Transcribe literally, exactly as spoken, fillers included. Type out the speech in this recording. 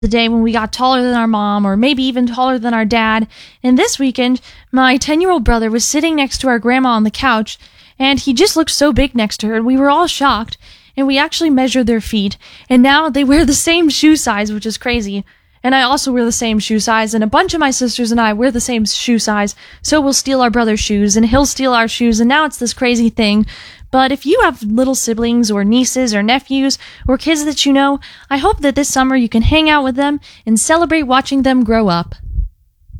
the day when we got taller than our mom, or maybe even taller than our dad. And this weekend, my ten-year-old brother was sitting next to our grandma on the couch, and he just looked so big next to her, and we were all shocked. And we actually measured their feet, and now they wear the same shoe size, which is crazy. And I also wear the same shoe size, and a bunch of my sisters and I wear the same shoe size, so we'll steal our brother's shoes, and he'll steal our shoes, and now it's this crazy thing. But if you have little siblings, or nieces, or nephews, or kids that you know, I hope that this summer you can hang out with them and celebrate watching them grow up.